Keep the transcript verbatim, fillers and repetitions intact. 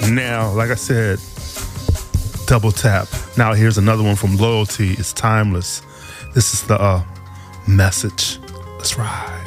Now, like I said, double tap. Now here's another one from Loyalty. It's timeless. This is the uh, message. Let's ride.